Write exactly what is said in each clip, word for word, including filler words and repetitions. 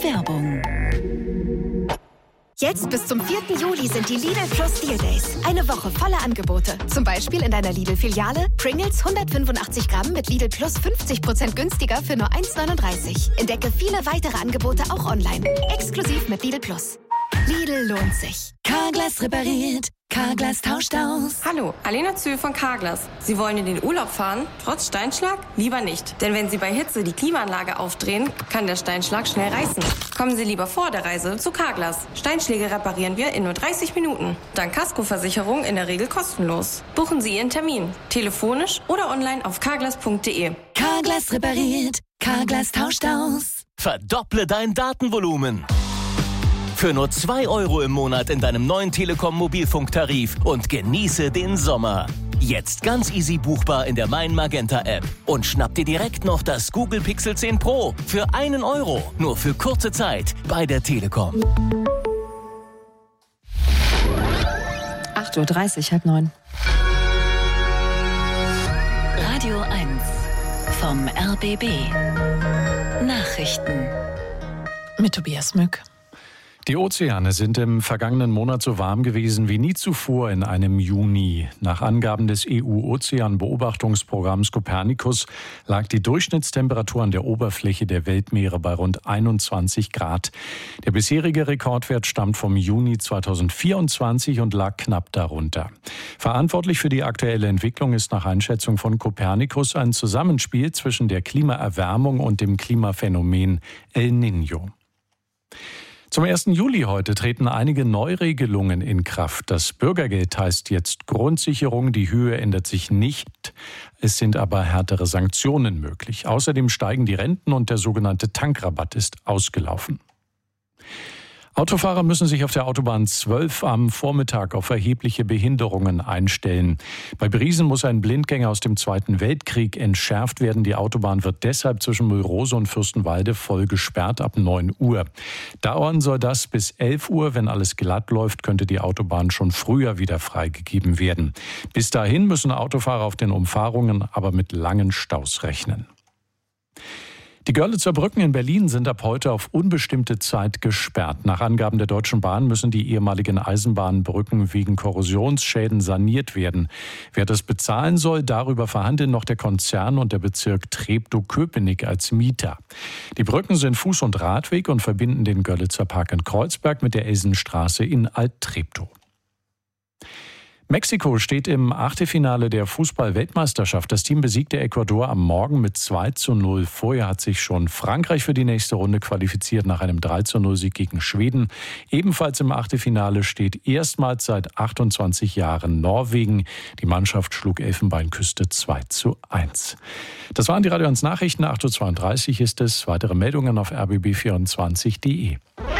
Werbung. Jetzt bis zum vierten Juli sind die Lidl Plus Deal Days. Eine Woche voller Angebote. Zum Beispiel in deiner Lidl-Filiale Pringles hundertfünfundachtzig Gramm mit Lidl Plus fünfzig Prozent günstiger für nur eins neununddreißig. Entdecke viele weitere Angebote auch online. Exklusiv mit Lidl Plus. Lidl lohnt sich. Carglass repariert. Carglass tauscht aus. Hallo, Alena Zühl von Carglass. Sie wollen in den Urlaub fahren, trotz Steinschlag? Lieber nicht. Denn wenn Sie bei Hitze die Klimaanlage aufdrehen, kann der Steinschlag schnell reißen. Kommen Sie lieber vor der Reise zu Carglass. Steinschläge reparieren wir in nur dreißig Minuten. Dank Kaskoversicherung in der Regel kostenlos. Buchen Sie Ihren Termin. Telefonisch oder online auf carglass punkt de. Carglass repariert. Carglass tauscht aus. Verdopple dein Datenvolumen. Für nur zwei Euro im Monat in deinem neuen Telekom-Mobilfunktarif und genieße den Sommer. Jetzt ganz easy buchbar in der Mein Magenta App. Und schnapp dir direkt noch das Google Pixel zehn Pro für einen Euro. Nur für kurze Zeit bei der Telekom. acht Uhr dreißig, halb neun. Radio eins vom R B B. Nachrichten. Mit Tobias Mück. Die Ozeane sind im vergangenen Monat so warm gewesen wie nie zuvor in einem Juni. Nach Angaben des E U-Ozeanbeobachtungsprogramms Copernicus lag die Durchschnittstemperatur an der Oberfläche der Weltmeere bei rund einundzwanzig Grad. Der bisherige Rekordwert stammt vom Juni zweitausendvierundzwanzig und lag knapp darunter. Verantwortlich für die aktuelle Entwicklung ist nach Einschätzung von Copernicus ein Zusammenspiel zwischen der Klimaerwärmung und dem Klimaphänomen El Niño. Zum ersten Juli heute treten einige Neuregelungen in Kraft. Das Bürgergeld heißt jetzt Grundsicherung, die Höhe ändert sich nicht. Es sind aber härtere Sanktionen möglich. Außerdem steigen die Renten und der sogenannte Tankrabatt ist ausgelaufen. Autofahrer müssen sich auf der Autobahn zwölf am Vormittag auf erhebliche Behinderungen einstellen. Bei Briesen muss ein Blindgänger aus dem Zweiten Weltkrieg entschärft werden. Die Autobahn wird deshalb zwischen Mühlrose und Fürstenwalde voll gesperrt ab neun Uhr. Dauern soll das bis elf Uhr. Wenn alles glatt läuft, könnte die Autobahn schon früher wieder freigegeben werden. Bis dahin müssen Autofahrer auf den Umfahrungen aber mit langen Staus rechnen. Die Görlitzer Brücken in Berlin sind ab heute auf unbestimmte Zeit gesperrt. Nach Angaben der Deutschen Bahn müssen die ehemaligen Eisenbahnbrücken wegen Korrosionsschäden saniert werden. Wer das bezahlen soll, darüber verhandeln noch der Konzern und der Bezirk Treptow-Köpenick als Mieter. Die Brücken sind Fuß- und Radweg und verbinden den Görlitzer Park in Kreuzberg mit der Elsenstraße in Alt-Treptow. Mexiko steht im Achtelfinale der Fußball-Weltmeisterschaft. Das Team besiegte Ecuador am Morgen mit zwei zu null. Vorher hat sich schon Frankreich für die nächste Runde qualifiziert nach einem drei zu null Sieg gegen Schweden. Ebenfalls im Achtelfinale steht erstmals seit achtundzwanzig Jahren Norwegen. Die Mannschaft schlug Elfenbeinküste zwei zu eins. Das waren die Radio eins Nachrichten. acht Uhr zweiunddreißig ist es. Weitere Meldungen auf r b b vierundzwanzig punkt de.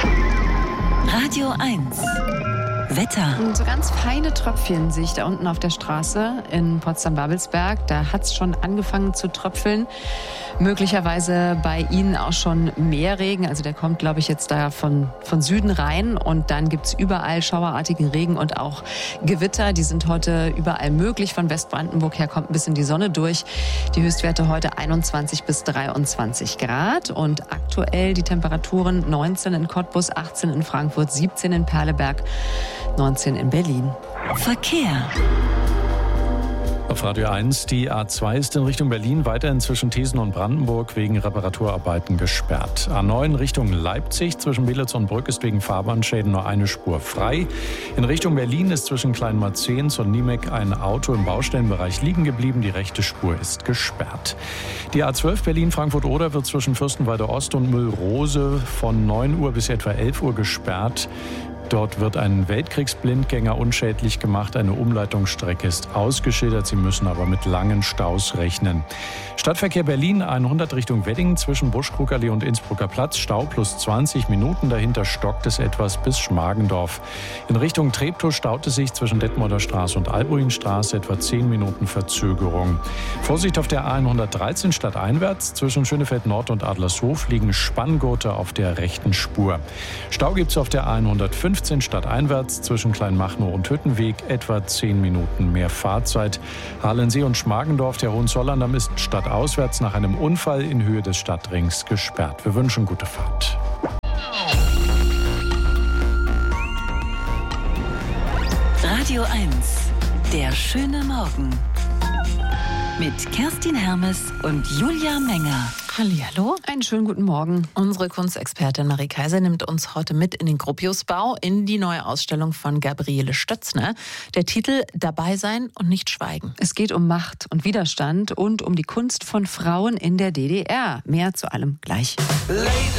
Radio eins. Wetter. So ganz feine Tröpfchen sehe ich da unten auf der Straße in Potsdam-Babelsberg. Da hat es schon angefangen zu tröpfeln. Möglicherweise bei Ihnen auch schon mehr Regen. Also der kommt, glaube ich, jetzt da von, von Süden rein. Und dann gibt es überall schauerartigen Regen und auch Gewitter. Die sind heute überall möglich. Von Westbrandenburg her kommt ein bisschen die Sonne durch. Die Höchstwerte heute einundzwanzig bis dreiundzwanzig Grad. Und aktuell die Temperaturen neunzehn in Cottbus, achtzehn in Frankfurt, siebzehn in Perleberg, neunzehn in Berlin. Verkehr. Auf Radio eins, die A zwei ist in Richtung Berlin weiterhin zwischen Thesen und Brandenburg wegen Reparaturarbeiten gesperrt. A neun Richtung Leipzig zwischen Belitz und Brück ist wegen Fahrbahnschäden nur eine Spur frei. In Richtung Berlin ist zwischen Kleinmarzens und Niemek ein Auto im Baustellenbereich liegen geblieben. Die rechte Spur ist gesperrt. Die A zwölf Berlin-Frankfurt-Oder wird zwischen Fürstenwalde Ost und Mühlrose von neun Uhr bis etwa elf Uhr gesperrt. Dort wird ein Weltkriegsblindgänger unschädlich gemacht. Eine Umleitungsstrecke ist ausgeschildert. Sie müssen aber mit langen Staus rechnen. Stadtverkehr Berlin hundert Richtung Wedding zwischen Buschkrugallee und Innsbrucker Platz. Stau plus zwanzig Minuten. Dahinter stockt es etwas bis Schmargendorf. In Richtung Treptow staut es sich zwischen Detmolder Straße und Albuinstraße. Etwa zehn Minuten Verzögerung. Vorsicht auf der A hundertdreizehn stadteinwärts. Zwischen Schönefeld Nord und Adlershof liegen Spanngurte auf der rechten Spur. Stau gibt es auf der A hundertfünfzehn stadteinwärts zwischen Kleinmachnow und Hüttenweg. Etwa zehn Minuten mehr Fahrzeit. Halensee und Schmargendorf, der Hohenzollerndamm ist stadtauswärts nach einem Unfall in Höhe des Stadtrings gesperrt. Wir wünschen gute Fahrt. Radio eins. Der schöne Morgen. Mit Kerstin Hermes und Julia Menger. Hallihallo, einen schönen guten Morgen. Unsere Kunstexpertin Marie Kaiser nimmt uns heute mit in den Gropiusbau, in die neue Ausstellung von Gabriele Stötzner. Der Titel Dabei sein und nicht schweigen. Es geht um Macht und Widerstand und um die Kunst von Frauen in der D D R. Mehr zu allem gleich.